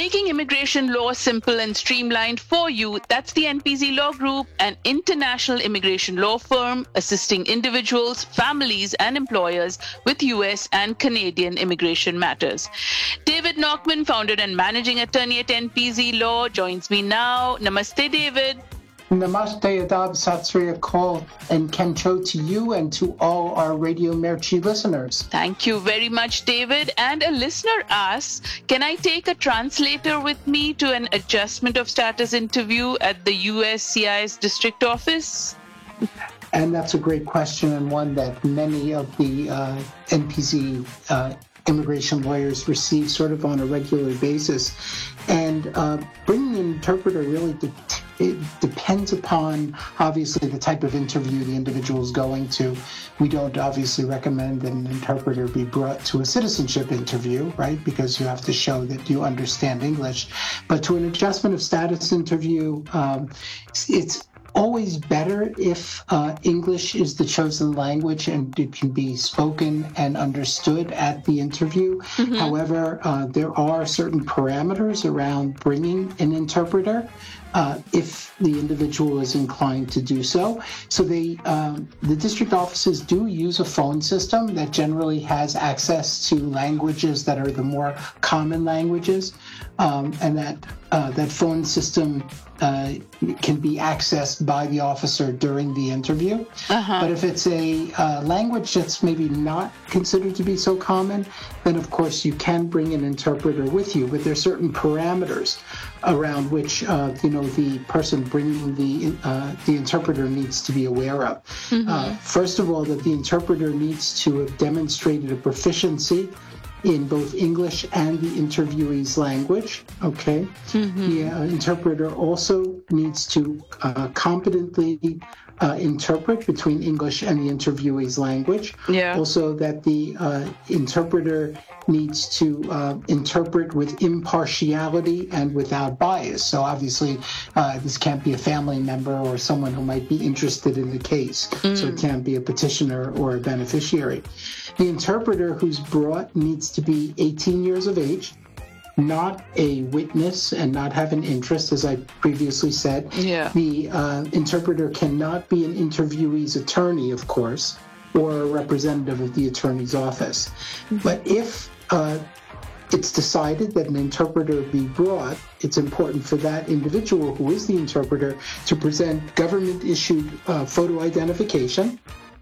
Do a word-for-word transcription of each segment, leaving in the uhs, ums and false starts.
Making immigration law simple and streamlined for you, that's the N P Z Law Group, an international immigration law firm assisting individuals, families, and employers with U S and Canadian immigration matters. David Nachman, founder and managing attorney at N P Z Law, joins me now. Namaste, David. Namaste, Adab, Sat Sri Akal, and Kencho to you and to all our Radio Mirchi listeners. Thank you very much, David. And a listener asks, can I take a translator with me to an adjustment of status interview at the U S C I S district office? And that's a great question, and one that many of the uh, N P Z uh, immigration lawyers receive sort of on a regular basis. And uh, bringing an interpreter really de- it depends upon, obviously, the type of interview the individual is going to. We don't obviously recommend that an interpreter be brought to a citizenship interview, right, because you have to show that you understand English. But to an adjustment of status interview, um, it's always better if uh, English is the chosen language and it can be spoken and understood at the interview. Mm-hmm. However, uh, there are certain parameters around bringing an interpreter uh, if the individual is inclined to do so. So they, um, the district offices do use a phone system that generally has access to languages that are the more common languages, um, and that uh, that phone system Uh, can be accessed by the officer during the interview. Uh-huh. But if it's a uh, language that's maybe not considered to be so common, then of course you can bring an interpreter with you. But there's certain parameters around which uh, you know the person bringing the uh, the interpreter needs to be aware of. Mm-hmm. Uh, first of all, that the interpreter needs to have demonstrated a proficiency in both English and the interviewee's language, okay? Mm-hmm. The uh, interpreter also needs to uh, competently uh, interpret between English and the interviewee's language. Yeah. Also that the uh, interpreter needs to uh, interpret with impartiality and without bias. So obviously, uh, this can't be a family member or someone who might be interested in the case. Mm. So it can't be a petitioner or a beneficiary. The interpreter who's brought needs to be eighteen years of age, not a witness and not have an interest, as I previously said. Yeah. The uh, interpreter cannot be an interviewee's attorney, of course, or a representative of the attorney's office. Mm-hmm. But if uh, it's decided that an interpreter be brought, it's important for that individual who is the interpreter to present government-issued uh, photo identification,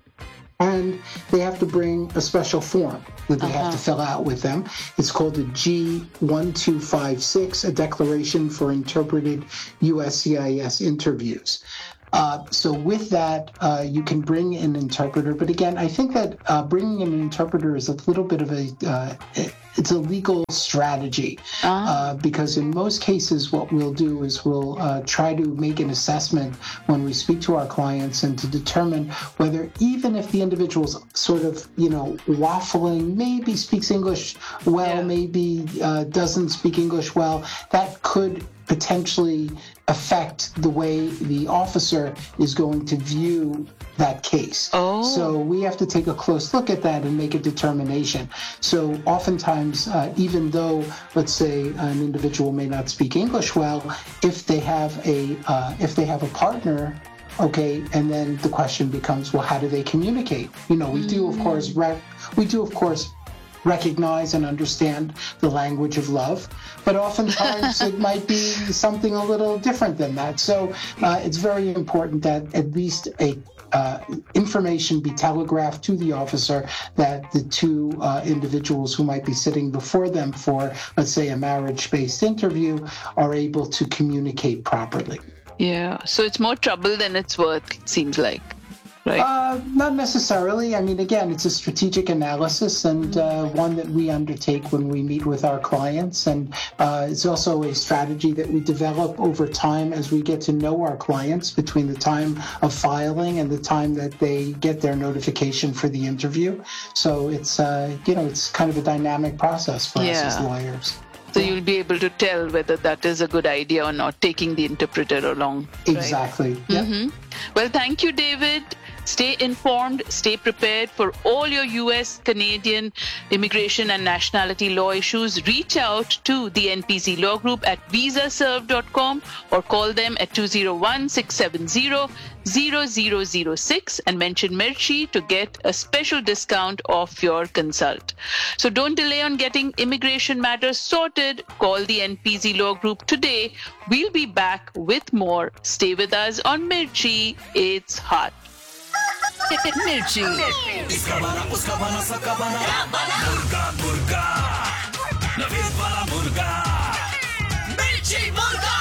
and they have to bring a special form that they uh-huh. have to fill out with them. It's called a G one two five six, a Declaration for Interpreted U S C I S Interviews. Uh, so with that, uh, you can bring an interpreter. But again, I think that uh, bringing an interpreter is a little bit of a, uh, it's a legal strategy. Uh-huh. Uh, because in most cases, what we'll do is we'll uh, try to make an assessment when we speak to our clients and to determine whether, even if the individual's sort of, you know, waffling, maybe speaks English well, yeah. maybe uh, doesn't speak English well, that could potentially affect the way the officer is going to view that case. Oh. So we have to take a close look at that and make a determination. So oftentimes, uh, even though, let's say, an individual may not speak English well, if they have a uh, if they have a partner, okay, and then the question becomes, well, how do they communicate? You know, we mm-hmm. do of course rec- we do of course. recognize and understand the language of love, but oftentimes it might be something a little different than that. So uh, it's very important that at least a uh, information be telegraphed to the officer that the two uh, individuals who might be sitting before them for, let's say, a marriage-based interview are able to communicate properly. Yeah, so it's more trouble than it's worth, it seems like. Right. Uh, not necessarily. I mean, again, it's a strategic analysis and uh, one that we undertake when we meet with our clients. And uh, it's also a strategy that we develop over time as we get to know our clients between the time of filing and the time that they get their notification for the interview. So it's, uh, you know, it's kind of a dynamic process for yeah. us as lawyers. So you'll be able to tell whether that is a good idea or not, taking the interpreter along. Exactly. Right? Yep. Mm-hmm. Well, thank you, David. Stay informed, stay prepared for all your U S, Canadian immigration and nationality law issues. Reach out to the N P C Law Group at visa serve dot com or call them at two oh one, six seven zero, zero zero zero six and mention Mirchi to get a special discount off your consult. So don't delay on getting immigration matters sorted. Call the N P C Law Group today. We'll be back with more. Stay with us on Mirchi. It's hot. Mirchi. इसका बना, उसका बना, सबका बना, मुर्गा मुर्गा, नवीद वाला मुर्गा, मिर्ची मुर्गा।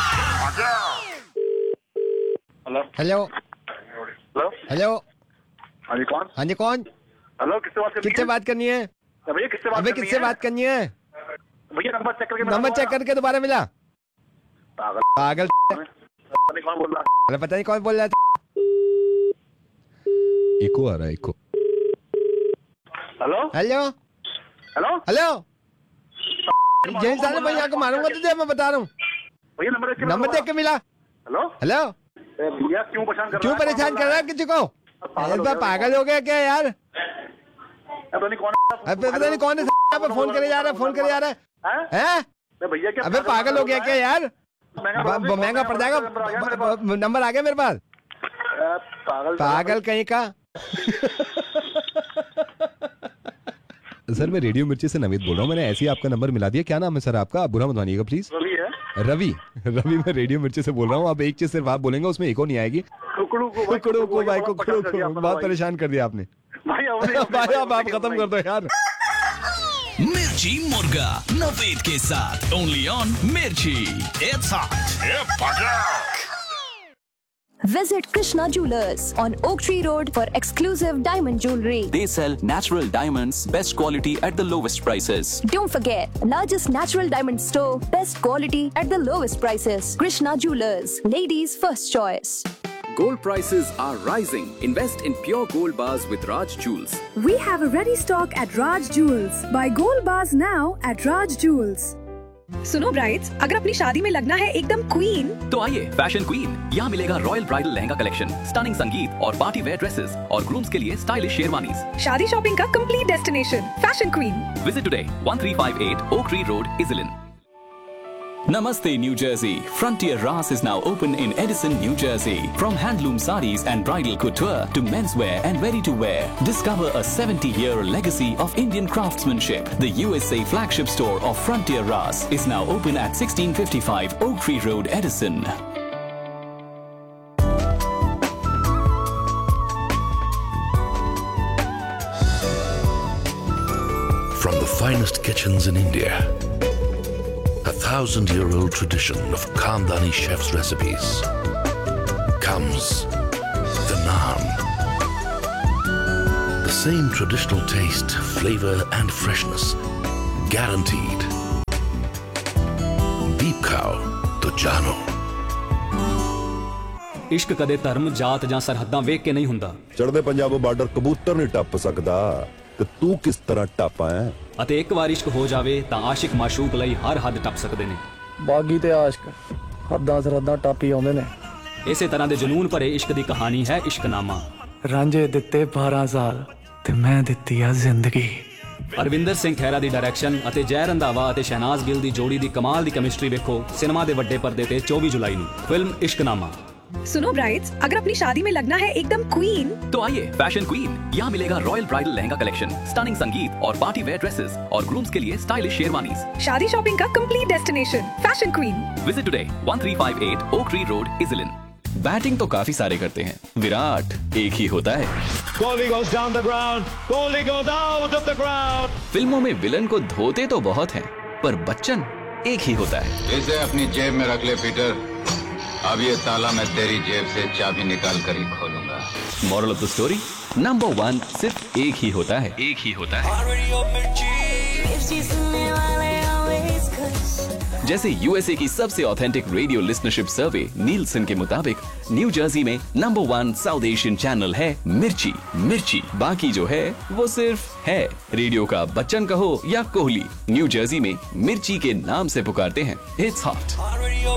हेलो हेलो हेलो हेलो हाँ जी कौन हाँ जी कौन हेलो किससे बात करनी किससे है बात करनी है भैया किससे बात अबे करनी किससे है? बात करनी है भैया नंबर चेक करके नंबर चेक करके दोबारा मिला पागल पागल पता नहीं कौन बोल रहा अरे पता नहीं कौन बोल रहा था इको आ रहा है eco hello hello hello hello जेन साले भाई यहाँ को मारूंगा तुझे मैं बता रहा हूँ भैया नंबर देख के नंबर देख के मिला हेलो हेलो भैया क्यों परेशान कर रहा क्यों है? परेशान कर रहा है किसी को पागल हो इस बार गया पागल हो गया क्या यार पता नहीं कौन अबे पता नहीं कौन है यहाँ पे फोन करे जा रहा है फोन करे जा रहा है है हैं भैया क्या अबे पागल हो गया क्या यार महंगा महंगा पड़ जाएगा नंबर आ गया मेरे पास पागल पागल कहीं का सर मैं रेडियो मिर्ची से नवीद बोल रहा हूँ मैंने ऐसे ही आपका नंबर मिला दिया क्या नाम है सर आपका आप बुरा मत मानिएगा प्लीज रवि है रवि रवि मैं रेडियो मिर्ची से बोल रहा हूँ आप एक चीज सिर्फ आप बोलेंगे उसमें इको नहीं आएगी कुकड़ू को कुकड़ू को भाई कुकड़ू को बहुत परेशान कर दिया आपने भाई भाई अब आप खत्म कर दो यार मिर्ची मुर्गा नवीद के साथ ओनली ऑन मिर्ची it's hot. Visit Krishna Jewelers on Oak Tree Road for exclusive diamond jewelry. They sell natural diamonds, best quality at the lowest prices. Don't forget, largest natural diamond store, best quality at the lowest prices. Krishna Jewelers, ladies' first choice. Gold prices are rising. Invest in pure gold bars with Raj Jewels. We have a ready stock at Raj Jewels. Buy gold bars now at Raj Jewels. सुनो brides, अगर अपनी शादी में लगना है एकदम queen तो आइए फैशन क्वीन, यहाँ मिलेगा royal bridal lehenga collection, stunning संगीत और पार्टी वेयर ड्रेसेस और ग्रूम्स के लिए स्टाइलिश शेरवानीज। शादी शॉपिंग का complete destination fashion queen. Visit today one three five eight oak tree road, इजलिन। Namaste, New Jersey. Frontier Ras is now open in Edison, New Jersey. From handloom sarees and bridal couture to menswear and ready-to-wear, discover a seventy-year legacy of Indian craftsmanship. The U S A flagship store of Frontier Ras is now open at sixteen fifty-five Oak Tree Road, Edison. From the finest kitchens in India, a thousand-year-old tradition of Khandani chefs' recipes, comes the naan. The same traditional taste, flavor and freshness, guaranteed. Beep khao to jano. ਇਸ਼ਕ ਕਦੇ ਧਰਮ ਜਾਤ ਜਾਂ ਸਰਹੱਦਾਂ ਵੇਖ ਕੇ ਨਹੀਂ ਹੁੰਦਾ। ਚੜ੍ਹਦੇ ਪੰਜਾਬੋਂ ਬਾਰਡਰ ਕਬੂਤਰ ਨਹੀਂ ਟੱਪ ਸਕਦਾ ਤੇ ਤੂੰ ਕਿਸ ਤਰ੍ਹਾਂ ਟੱਪਾ ਹੈ। ਅਤੇ ਇੱਕ ਵਾਰ ਇਸ਼ਕ ਹੋ ਜਾਵੇ ਤਾਂ ਆਸ਼ਿਕ ਮਾਸ਼ੂਕ ਲਈ ਹਰ ਹੱਦ ਟੱਪ ਸਕਦੇ ਨੇ। ਬਾਗੀ ਤੇ ਆਸ਼ਕ ਹੱਦਾਂ ਸਰਹੱਦਾਂ ਟੱਪ ਹੀ ਆਉਂਦੇ ਨੇ। ਇਸੇ ਤਰ੍ਹਾਂ ਦੇ ਜਨੂਨ ਭਰੇ ਇਸ਼ਕ ਦੀ ਕਹਾਣੀ ਹੈ ਇਸ਼ਕਨਾਮਾ। ਰਾਂਝੇ ਦਿੱਤੇ ਬਾਰਾਂ ਸਾਲ ਤੇ ਮੈਂ ਦਿੱਤੀ ਆ ਜ਼ਿੰਦਗੀ। ਅਰਵਿੰਦਰ ਸਿੰਘ ਖਹਿਰਾ ਦੀ ਡਾਇਰੈਕਸ਼ਨ ਅਤੇ ਜੈ ਰੰਧਾਵਾ ਅਤੇ ਸ਼ਹਿਨਾਜ਼ ਗਿੱਲ ਦੀ ਜੋੜੀ ਦੀ ਕਮਾਲ ਦੀ ਕੈਮਿਸਟਰੀ ਵੇਖੋ ਸਿਨੇਮਾ ਦੇ ਵੱਡੇ ਪਰਦੇ ਤੇ ਚੌਵੀ ਜੁਲਾਈ ਨੂੰ। ਫਿਲਮ इश्कनामा। सुनो ब्राइड्स, अगर अपनी शादी में लगना है एकदम क्वीन तो आइए फैशन क्वीन, यहाँ मिलेगा royal bridal lehenga collection, stunning संगीत और पार्टी वेयर ड्रेसेस और ग्रूम्स के लिए स्टाइलिश शेरवानीज। शादी शॉपिंग का complete destination fashion queen. Visit today one three five eight oak tree road, इजलिन। Batting तो काफी सारे करते हैं, विराट एक ही होता है। Kohli goes down the ground, Kohli goes out of the ground. फिल्मों में विलन को धोते तो बहुत हैं, पर बच्चन एक ही होता है। इसे अपनी जेब में रख ले पीटर, अब ये ताला मैं तेरी जेब से चाबी निकाल कर ही खोलूंगा। Moral of the story, number one सिर्फ एक ही होता है, एक ही होता है। जैसे यूएसए की सबसे ऑथेंटिक रेडियो लिस्नरशिप सर्वे नीलसन के मुताबिक न्यू जर्सी में number one south Asian channel है मिर्ची। मिर्ची बाकी जो है वो सिर्फ है। रेडियो का बच्चन कहो या कोहली, न्यू जर्सी में मिर्ची के नाम से पुकारते हैं। It's hot.